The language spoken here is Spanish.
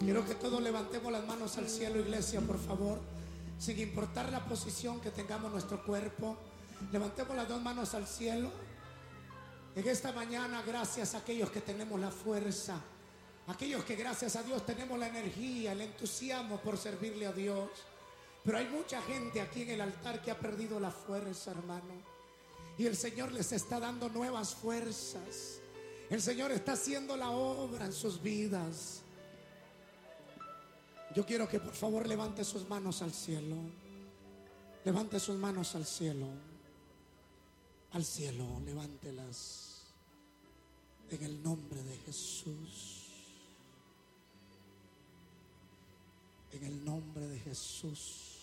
Quiero que todos levantemos las manos al cielo, iglesia, por favor. Sin importar la posición que tengamos nuestro cuerpo, levantemos las dos manos al cielo. En esta mañana, gracias a aquellos que tenemos la fuerza, aquellos que gracias a Dios tenemos la energía, el entusiasmo por servirle a Dios. Pero hay mucha gente aquí en el altar que ha perdido la fuerza, hermano. Y el Señor les está dando nuevas fuerzas. El Señor está haciendo la obra en sus vidas. Yo quiero que por favor levante sus manos al cielo. Levante sus manos al cielo. Al cielo, levántelas. En el nombre de Jesús. En el nombre de Jesús.